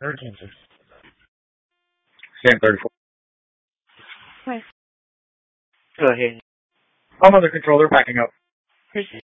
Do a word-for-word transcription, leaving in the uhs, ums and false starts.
Urgency. Sam thirty-four. Hi. Go ahead. I'm on the controller backing up. Who's